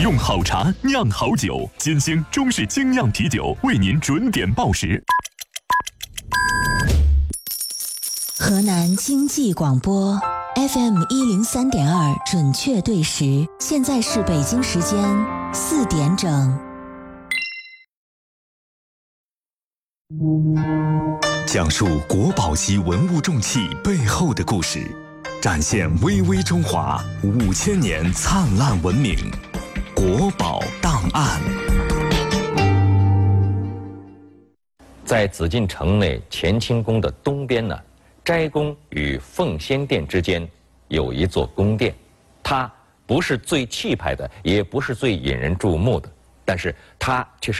用好茶酿好酒，金星中式精酿啤酒为您准点报时。 河南经济广播 FM 103.2准确对时，现在是北京时间4点整。 讲述国宝级文物重器背后的故事，展现巍巍中华5000年灿烂文明。国宝档案。 在紫禁城内乾清宫的东边呢，斋宫与奉先殿之间有一座宫殿，它不是最气派的，也不是最引人注目的，但是它却是